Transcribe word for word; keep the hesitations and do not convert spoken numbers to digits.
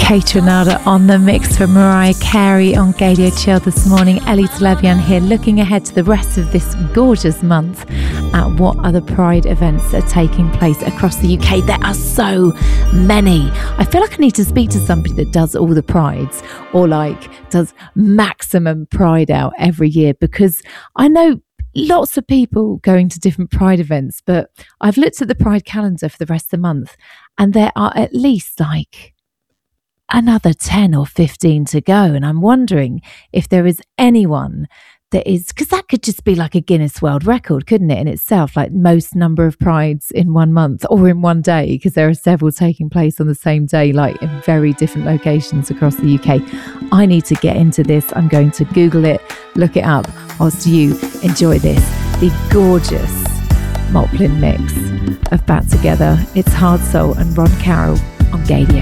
Kate Renata on the mix for Mariah Carey on Gadio Chill this morning. Ellie Telebian here, looking ahead to the rest of this gorgeous month at what other Pride events are taking place across the U K. There are so many. I feel like I need to speak to somebody that does all the Prides, or like does maximum Pride out every year, because I know lots of people going to different Pride events, but I've looked at the Pride calendar for the rest of the month and there are at least like another ten or fifteen to go. And I'm wondering if there is anyone that is, because that could just be like a Guinness World Record, couldn't it, in itself, like most number of Prides in one month or in one day, because there are several taking place on the same day, like in very different locations across the U K. I need to get into this. I'm going to Google it, look it up, whilst you enjoy this, the gorgeous Moplin mix of Back Together. It's Hard Soul and Ron Carroll on Gadio.